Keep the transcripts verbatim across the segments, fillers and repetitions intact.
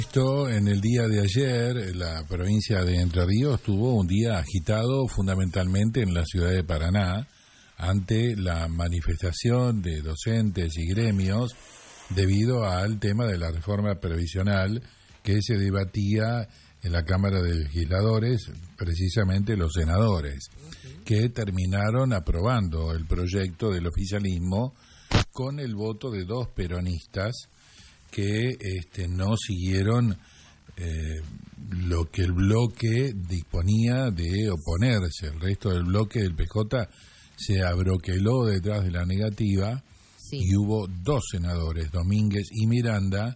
Esto en el día de ayer, la provincia de Entre Ríos tuvo un día agitado fundamentalmente en la ciudad de Paraná ante la manifestación de docentes y gremios debido al tema de la reforma previsional que se debatía en la Cámara de Legisladores, precisamente los senadores, que terminaron aprobando el proyecto del oficialismo con el voto de dos peronistas que este, no siguieron eh, lo que el bloque disponía de oponerse. El resto del bloque del P J se abroqueló detrás de la negativa, sí. Y hubo dos senadores, Domínguez y Miranda,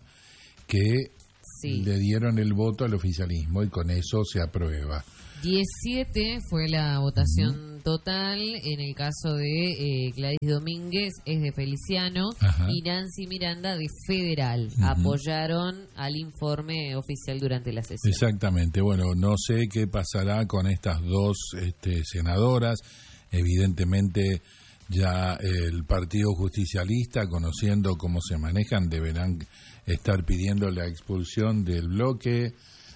que sí. le dieron el voto al oficialismo y con eso se aprueba. diecisiete fue la votación uh-huh. total. En el caso de eh, Gladys Domínguez es de Feliciano. Ajá. Y Nancy Miranda de Federal. Uh-huh. Apoyaron al informe oficial durante la sesión. Exactamente. Bueno, no sé qué pasará con estas dos este, senadoras. Evidentemente ya el Partido Justicialista, conociendo cómo se manejan, deberán estar pidiendo la expulsión del bloque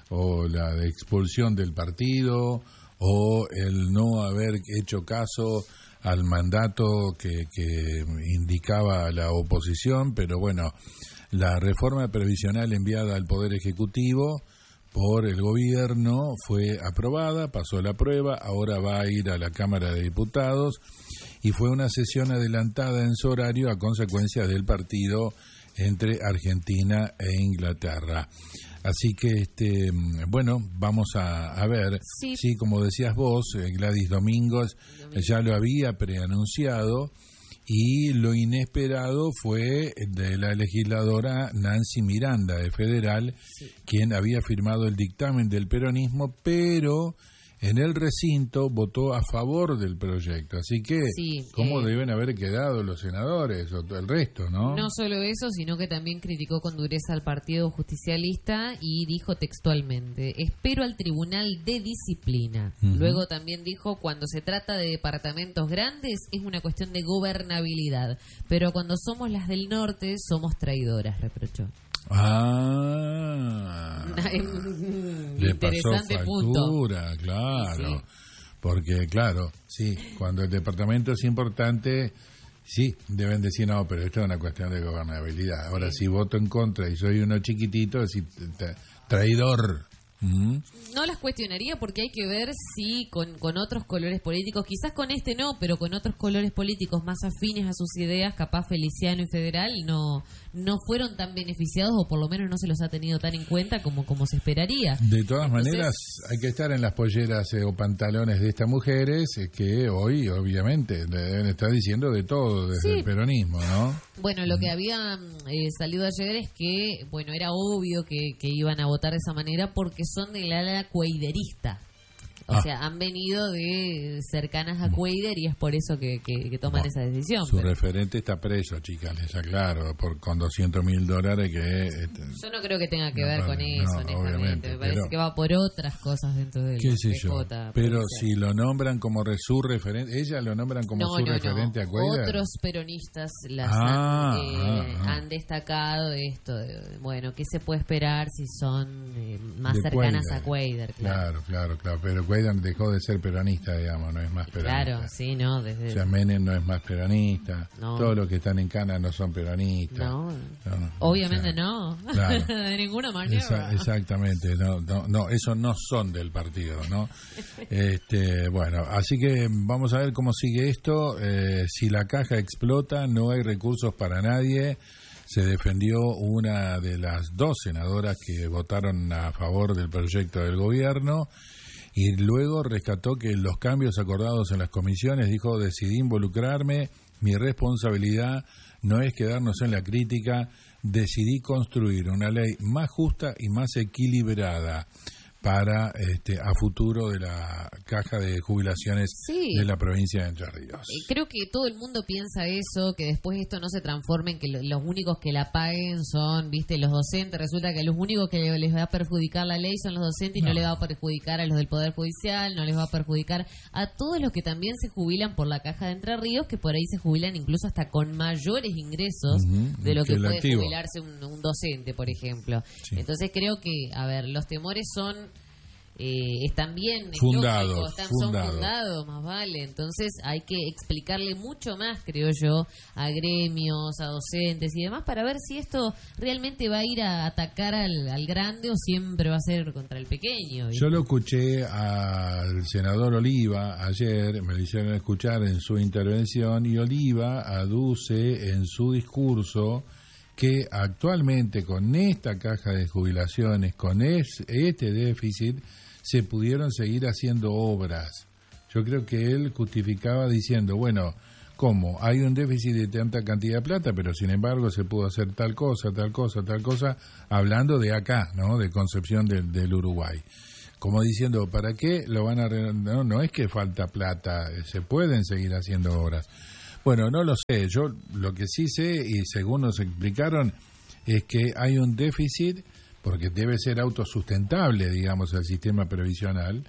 o la expulsión del partido, o el no haber hecho caso al mandato que, que indicaba la oposición, pero bueno, la reforma previsional enviada al Poder Ejecutivo por el gobierno fue aprobada, pasó la prueba, ahora va a ir a la Cámara de Diputados, y fue una sesión adelantada en su horario a consecuencia del partido entre Argentina e Inglaterra. Así que, este, bueno, vamos a, a ver, sí. sí, como decías vos, Gladys Domínguez ya lo había preanunciado, y lo inesperado fue de la legisladora Nancy Miranda de Federal, sí. quien había firmado el dictamen del peronismo, pero en el recinto votó a favor del proyecto. Así que, sí, ¿cómo eh, deben haber quedado los senadores o el resto, no? No solo eso, sino que también criticó con dureza al Partido Justicialista y dijo textualmente: espero al Tribunal de Disciplina. Uh-huh. Luego también dijo: cuando se trata de departamentos grandes es una cuestión de gobernabilidad, pero cuando somos las del norte somos traidoras, reprochó. Ah, le interesante pasó punto. Claro, sí. Porque claro, sí, cuando el departamento es importante, sí, deben decir no, pero esto es una cuestión de gobernabilidad. Ahora, sí. si voto en contra y soy uno chiquitito, es traidor. ¿Mm? No las cuestionaría porque hay que ver si con, con otros colores políticos, quizás con este no, pero con otros colores políticos más afines a sus ideas, capaz Feliciano y Federal no no fueron tan beneficiados, o por lo menos no se los ha tenido tan en cuenta como, como se esperaría. De todas Entonces, maneras, hay que estar en las polleras eh, o pantalones de estas mujeres eh, que hoy, obviamente, deben estar diciendo de todo desde sí. el peronismo, ¿no? Bueno, lo que había eh, salido ayer es que, bueno, era obvio que, que iban a votar de esa manera porque son del ala cueiderista. O ah. sea, han venido de cercanas a Cueider y es por eso que, que, que toman bueno, esa decisión. Su pero... referente está preso, chicas, les aclaro, por, con doscientos mil dólares que... Este, yo no creo que tenga que no, ver con no, eso, honestamente. Me parece pero, que va por otras cosas dentro del ¿qué sé yo? P J. Pero si lo nombran como su referente, ella lo nombran como no, su no, referente no. a Cueider. Otros peronistas las ah, han, eh, ah, ah. han destacado esto. De, bueno, ¿qué se puede esperar si son eh, más de cercanas Cueider. a Cueider? Claro. claro, claro, claro. Pero Cueider dejó de ser peronista, digamos, no es más peronista. Claro, sí, no, desde... O sea, Menem no es más peronista, no. Todos los que están en Cana no son peronistas. No, no obviamente o sea, no, claro. de ninguna manera. Esa, exactamente, no, no, no, esos no son del partido, ¿no? este, bueno, así que vamos a ver cómo sigue esto. Eh, si la caja explota, no hay recursos para nadie. Se defendió una de las dos senadoras que votaron a favor del proyecto del gobierno. Y luego rescató que los cambios acordados en las comisiones, dijo: decidí involucrarme, mi responsabilidad no es quedarnos en la crítica, decidí construir una ley más justa y más equilibrada. para este a futuro de la caja de jubilaciones sí. de la provincia de Entre Ríos. Creo que todo el mundo piensa eso, que después esto no se transforme en que lo, los únicos que la paguen son, viste, los docentes. Resulta que los únicos que les va a perjudicar la ley son los docentes y no, no les va a perjudicar a los del Poder Judicial, no les va a perjudicar a todos los que también se jubilan por la caja de Entre Ríos, que por ahí se jubilan incluso hasta con mayores ingresos uh-huh, de lo que, que puede activo. jubilarse un, un docente, por ejemplo. Sí. Entonces creo que, a ver, los temores son... Eh, están bien fundados, lógicos, están, fundados. son fundados, más vale. Entonces hay que explicarle mucho más, creo yo, a gremios, a docentes y demás, para ver si esto realmente va a ir a atacar al, al grande o siempre va a ser contra el pequeño. Yo lo escuché al senador Oliva ayer, me lo hicieron escuchar en su intervención, y Oliva aduce en su discurso que actualmente con esta caja de jubilaciones, con es, este déficit, se pudieron seguir haciendo obras. Yo creo que él justificaba diciendo, bueno, ¿cómo? Hay un déficit de tanta cantidad de plata, pero sin embargo se pudo hacer tal cosa, tal cosa, tal cosa, hablando de acá, ¿no? De Concepción del, del Uruguay. Como diciendo, ¿para qué lo van a... Re- no, no es que falta plata, se pueden seguir haciendo obras. Bueno, no lo sé. Yo lo que sí sé, y según nos explicaron, es que hay un déficit, porque debe ser autosustentable, digamos, el sistema previsional,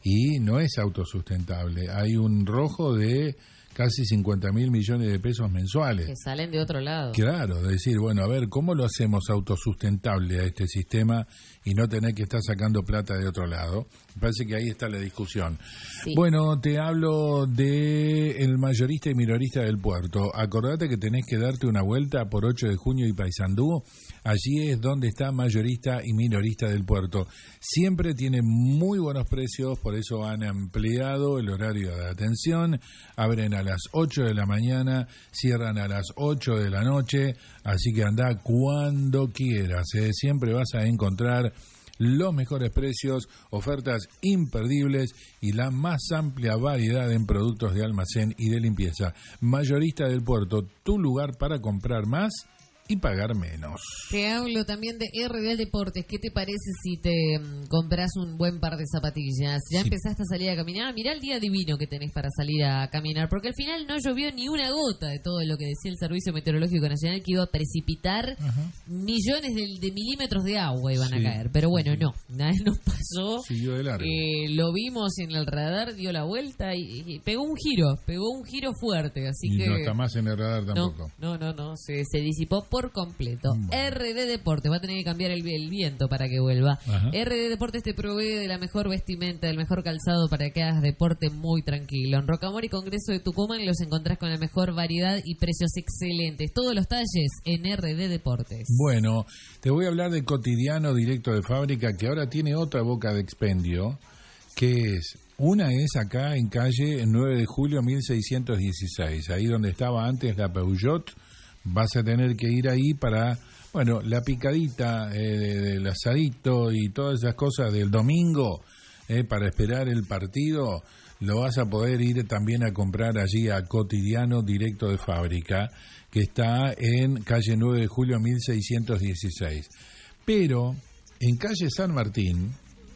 y no es autosustentable. Hay un rojo de casi cincuenta mil millones de pesos mensuales. Que salen de otro lado. Claro, de decir, bueno, a ver, ¿cómo lo hacemos autosustentable a este sistema y no tener que estar sacando plata de otro lado? Me parece que ahí está la discusión. Sí. Bueno, te hablo de el mayorista y minorista del puerto. Acordate que tenés que darte una vuelta por ocho de junio y Paysandú. Allí es donde está mayorista y minorista del puerto. Siempre tiene muy buenos precios, por eso han ampliado el horario de atención. Abren a las ocho de la mañana, cierran a las ocho de la noche, así que anda cuando quieras, ¿eh? Siempre vas a encontrar los mejores precios, ofertas imperdibles y la más amplia variedad en productos de almacén y de limpieza. Mayorista del Puerto, tu lugar para comprar más y pagar menos. Te hablo también de R D Deportes. ¿Qué te parece si te um, compras un buen par de zapatillas? ¿Ya sí. empezaste a salir a caminar? Mirá el día divino que tenés para salir a caminar, porque al final no llovió ni una gota de todo lo que decía el Servicio Meteorológico Nacional, que iba a precipitar Ajá. millones de, de milímetros de agua iban sí. a caer. Pero bueno, no, nada nos pasó. Siguió de largo. Eh, lo vimos en el radar, dio la vuelta y, y pegó un giro, pegó un giro fuerte. Así y que no está más en el radar tampoco. No, no, no, no se, se disipó por completo. Bueno. R D Deportes, va a tener que cambiar el, el viento para que vuelva. Ajá. R D Deportes te provee de la mejor vestimenta, del mejor calzado para que hagas deporte muy tranquilo. En Rocamora y Congreso de Tucumán los encontrás con la mejor variedad y precios excelentes. Todos los talles en R D Deportes. Bueno, te voy a hablar de Cotidiano Directo de Fábrica, que ahora tiene otra boca de expendio, que es... Una es acá en calle nueve de julio mil seiscientos dieciséis, ahí donde estaba antes la Peugeot. Vas a tener que ir ahí para, bueno, la picadita eh, del asadito y todas esas cosas del domingo, eh, para esperar el partido. Lo vas a poder ir también a comprar allí a Cotidiano Directo de Fábrica, que está en calle nueve de julio mil seiscientos dieciséis. Pero en calle San Martín,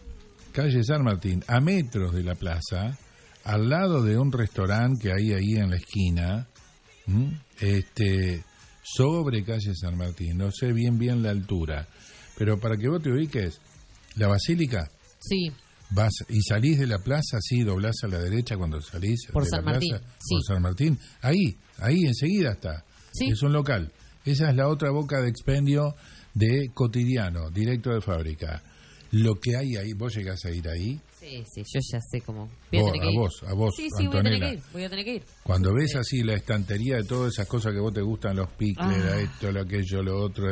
calle San Martín, a metros de la plaza, al lado de un restaurante que hay ahí en la esquina, ¿m? este... sobre calle San Martín, no sé bien bien la altura, pero para que vos te ubiques, la Basílica, sí, vas y salís de la plaza, sí, doblás a la derecha cuando salís por de San la Martín, plaza, sí. por San Martín, ahí, ahí enseguida está, sí. Es un local, esa es la otra boca de expendio de Cotidiano, Directo de Fábrica. Lo que hay ahí, ¿vos llegás a ir ahí? Sí, sí, yo ya sé cómo. Voy a, a vos, a vos, sí, sí, Antonella. voy a tener que ir, voy a tener que ir. Cuando ves sí. así la estantería de todas esas cosas que vos te gustan, los picles, ah. esto, lo aquello, lo otro.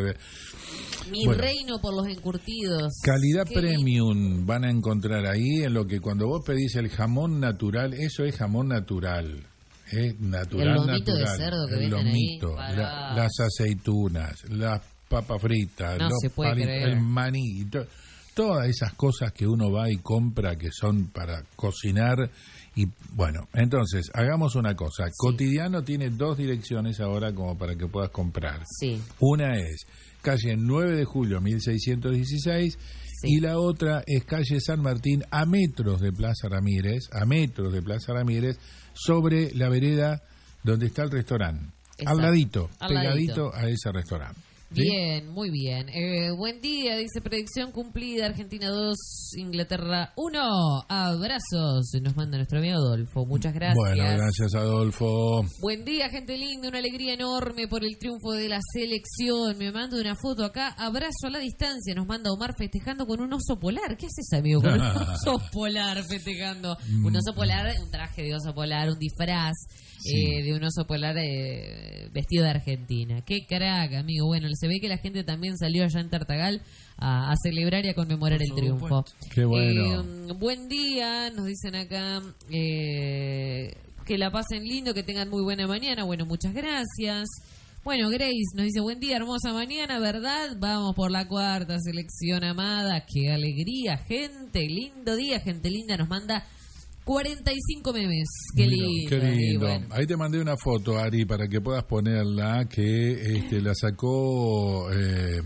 Mi bueno, reino por los encurtidos. Calidad Qué premium bien. Van a encontrar ahí, en lo que cuando vos pedís el jamón natural, eso es jamón natural. Es natural, el lomito natural. De cerdo que el lomito, ahí la, las aceitunas, las papas fritas, no los se puede palitos, creer. el maní, to, todas esas cosas que uno va y compra que son para cocinar. Y bueno, entonces, hagamos una cosa. Sí. Cotidiano tiene dos direcciones ahora como para que puedas comprar. Sí. Una es calle nueve de julio mil seiscientos dieciséis Sí. Y la otra es calle San Martín, a metros de Plaza Ramírez, a metros de Plaza Ramírez, sobre la vereda donde está el restaurante. Al ladito, Al pegadito ladito. a ese restaurante. ¿Sí? Bien, muy bien. Eh, buen día, dice predicción cumplida, Argentina dos, Inglaterra uno. Abrazos, nos manda nuestro amigo Adolfo, muchas gracias. Bueno, gracias Adolfo. Buen día, gente linda, una alegría enorme por el triunfo de la selección. Me manda una foto acá, abrazo a la distancia, nos manda Omar festejando con un oso polar. ¿Qué haces, amigo, con un oso polar festejando? Un oso polar, un traje de oso polar, un disfraz. Sí. Eh, de un oso polar eh, vestido de Argentina. Qué crack, amigo. Bueno, se ve que la gente también salió allá en Tartagal a, a celebrar y a conmemorar el triunfo. Qué bueno. Eh, buen día, nos dicen acá. Eh, que la pasen lindo, que tengan muy buena mañana. Bueno, muchas gracias. Bueno, Grace nos dice, buen día, hermosa mañana, ¿verdad? Vamos por la cuarta selección amada. Qué alegría, gente. Lindo día, gente linda. Nos manda cuarenta y cinco memes. Qué lindo. Qué lindo. Bueno. Ahí te mandé una foto, Ari, para que puedas ponerla, que este, la sacó eh,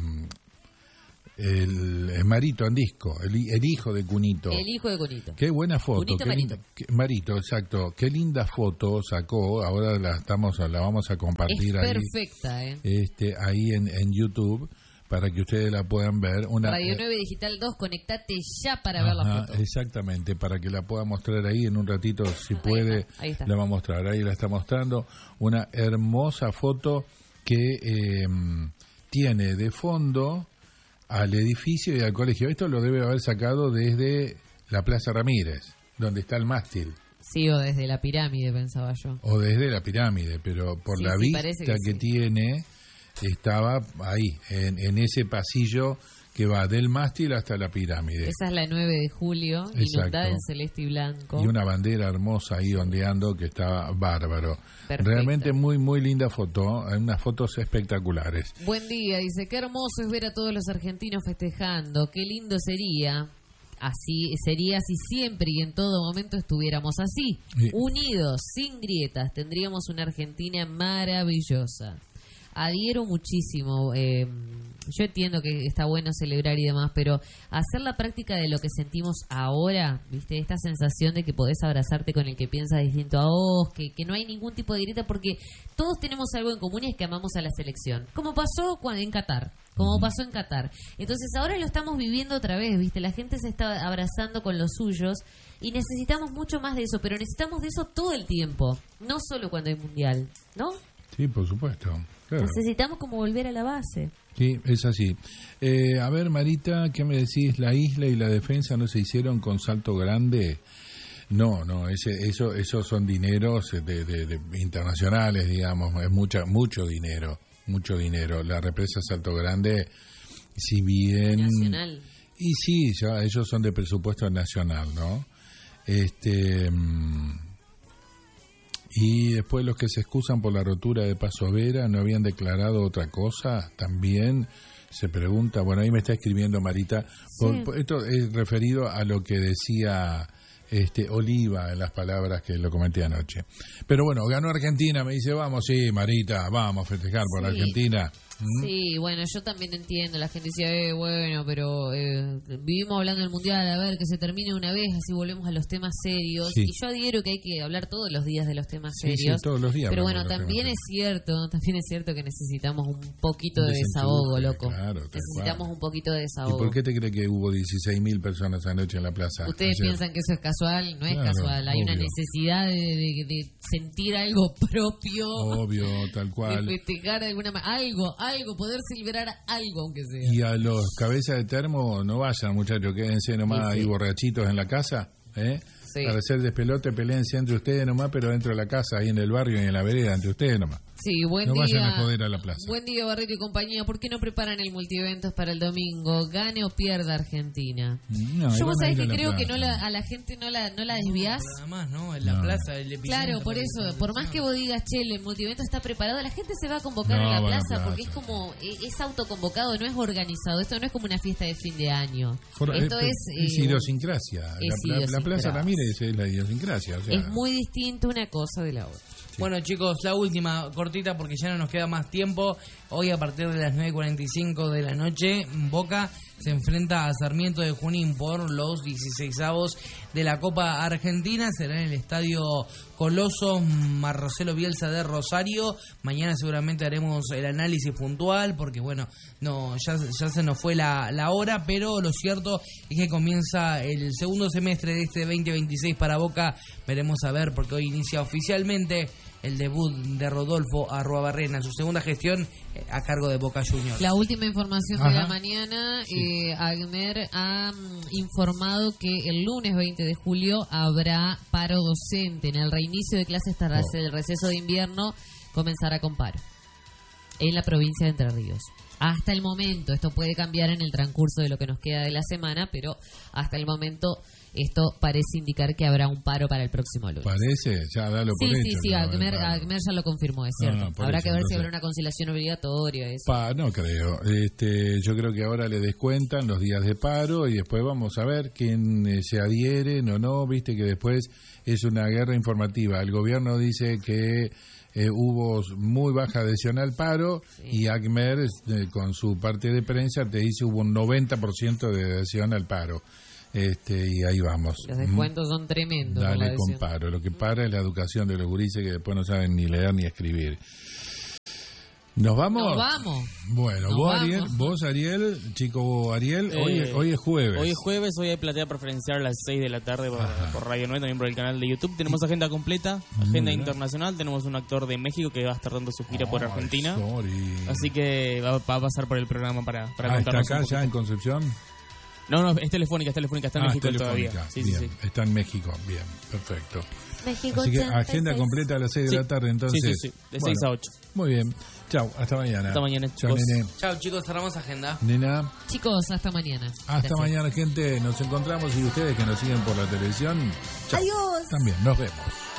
el, el Marito Andisco, el, el hijo de Cunito. El hijo de Cunito. Qué buena foto. Cunito qué Marito. Linda, qué, Marito, exacto. Qué linda foto sacó. Ahora la estamos, la vamos a compartir es ahí. perfecta, ¿eh? Este, ahí en, en YouTube, para que ustedes la puedan ver. Una, Radio nueve Digital dos, conectate ya para ajá, ver la foto. Exactamente, para que la pueda mostrar ahí en un ratito, si ahí puede, está, ahí está. La va a mostrar. Ahí la está mostrando. Una hermosa foto que eh, tiene de fondo al edificio y al colegio. Esto lo debe haber sacado desde la Plaza Ramírez, donde está el mástil. Sí, o desde la pirámide, pensaba yo. O desde la pirámide, pero por sí, la sí, vista que, que sí. tiene... Estaba ahí, en, en ese pasillo que va del mástil hasta la pirámide. Esa es la nueve de julio, exacto. Inundada en celeste y blanco. Y una bandera hermosa ahí ondeando que estaba bárbaro. Perfecto. Realmente muy, muy linda foto, hay unas fotos espectaculares. Buen día, dice, qué hermoso es ver a todos los argentinos festejando, qué lindo sería... Así sería si siempre y en todo momento estuviéramos así, sí. unidos, sin grietas, tendríamos una Argentina maravillosa. Adhiero muchísimo. Eh, yo entiendo que está bueno celebrar y demás, pero hacer la práctica de lo que sentimos ahora, ¿viste? Esta sensación de que podés abrazarte con el que piensa distinto a vos, que, que no hay ningún tipo de grieta, porque todos tenemos algo en común y es que amamos a la selección. Como pasó en Qatar. Como pasó en Qatar. Entonces ahora lo estamos viviendo otra vez, ¿viste? La gente se está abrazando con los suyos y necesitamos mucho más de eso, pero necesitamos de eso todo el tiempo, no solo cuando hay mundial, ¿no? Sí, por supuesto. Claro. Necesitamos como volver a la base. Sí, es así. Eh, a ver, Marita, ¿qué me decís? ¿La isla y la defensa no se hicieron con Salto Grande? No, no, ese, eso, esos son dineros de, de, de internacionales, digamos, es mucha, mucho dinero, mucho dinero. La represa Salto Grande, si bien... Nacional. Y sí, ya, ellos son de presupuesto nacional, ¿no? Este... Y después los que se excusan por la rotura de Paso Vera no habían declarado otra cosa, también se pregunta, bueno, ahí me está escribiendo Marita, por, sí. por, esto es referido a lo que decía este Oliva en las palabras que lo comenté anoche. Pero bueno, ganó Argentina, me dice, vamos, sí, Marita, vamos a festejar por sí. Argentina. ¿Mm? Sí, bueno, yo también entiendo, la gente dice, eh, bueno, pero eh, vivimos hablando del Mundial, a ver, que se termine una vez, así volvemos a los temas serios, sí. y yo adhiero que hay que hablar todos los días de los temas sí, serios, sí, todos los días, pero bueno, también es cierto, también es cierto que necesitamos un poquito un de desahogo, loco, claro, necesitamos cual. un poquito de desahogo. ¿Y por qué te cree que hubo dieciséis mil personas anoche en la plaza? Ustedes ayer? piensan que eso es casual, no es claro, casual, hay obvio. una necesidad de, de, de sentir algo propio, obvio, tal cual, de festejar de alguna manera, algo, algo, poder celebrar algo aunque sea. Y a los cabezas de termo no vayan, muchachos, quédense nomás sí, sí. ahí borrachitos en la casa, ¿eh? Sí. Para hacer despelote, peleense entre ustedes nomás, pero dentro de la casa, ahí en el barrio y en la vereda, entre ustedes nomás. Sí, buen no día. vayan a joder a la plaza. Buen día, Barreto y compañía. ¿Por qué no preparan el multieventos para el domingo? Gane o pierda Argentina. No, yo vos sabés que creo plaza. que no la, a la gente no la, no la desviás. No, nada más, ¿no? En la no. plaza. El claro, por eso. Por más que vos digas, che, el multievento está preparado, la gente se va a convocar no, a la plaza, plaza porque es como, es autoconvocado, no es organizado. Esto no es como una fiesta de fin de año. For, Esto es, es... Es eh, idiosincrasia. Es la, idiosincrasia. La Plaza Ramírez es la idiosincrasia. O sea, es muy distinto una cosa de la otra. Sí. Bueno, chicos, la última cortita porque ya no nos queda más tiempo. Hoy a partir de las nueve cuarenta y cinco de la noche, Boca se enfrenta a Sarmiento de Junín por los dieciseisavos de la Copa Argentina. Será en el Estadio Coloso Marcelo Bielsa de Rosario. Mañana seguramente haremos el análisis puntual porque, bueno, no ya, ya se nos fue la, la hora, pero lo cierto es que comienza el segundo semestre de este veinte veintiséis para Boca. Veremos a ver, porque hoy inicia oficialmente el debut de Rodolfo Arruabarrena, su segunda gestión eh, a cargo de Boca Juniors. La última información Ajá. de la mañana, sí. eh, Agmer ha mm, informado que el lunes veinte de julio habrá paro docente. En el reinicio de clases tras oh. el receso de invierno comenzará con paro en la provincia de Entre Ríos. Hasta el momento, esto puede cambiar en el transcurso de lo que nos queda de la semana, pero hasta el momento esto parece indicar que habrá un paro para el próximo lunes. ¿Parece? Ya dalo sí, por sí, hecho. Sí, sí, Agmer, Agmer ya lo confirmó, es cierto. No, no, habrá eso, que ver entonces, si habrá una conciliación obligatoria. Eso. Pa, no creo. Este, yo creo que ahora le descuentan los días de paro y después vamos a ver quién eh, se adhieren o no. Viste que después es una guerra informativa. El gobierno dice que Eh, hubo muy baja adhesión al paro, sí. y Agmer eh, con su parte de prensa te dice hubo un noventa por ciento de adhesión al paro. Este, y ahí vamos. Los descuentos ¿Mm? son tremendos. Dale con paro. Lo que para es la educación de los gurises que después no saben ni leer ni escribir. ¿Nos vamos? Nos vamos. Bueno, Nos vos, vamos. Ariel, vos, Ariel, chico Ariel, eh, hoy, hoy es jueves. Hoy es jueves, hoy hay platea preferencial a las seis de la tarde por, por Radio nueve, también por el canal de YouTube. Tenemos agenda completa, agenda Mira. internacional. Tenemos un actor de México que va a estar dando su gira oh, por Argentina. Sorry. Así que va, va a pasar por el programa para, para ah, contarnos. ¿Está acá ya en Concepción? No, no, es telefónica, es telefónica, está en ah, México todavía. Sí, bien, sí, sí. Está en México, bien, perfecto. México Así que ochenta y seis. agenda completa a las seis de sí. la tarde, entonces. Sí, sí, sí, de bueno, seis a ocho. Muy bien. Chau, hasta mañana. Hasta mañana, Chau, nene. Chau, chicos, cerramos agenda. Nena. Chicos, hasta mañana. Hasta Gracias. mañana, gente. Nos encontramos y ustedes que nos siguen por la televisión. Chau. Adiós. También, nos vemos.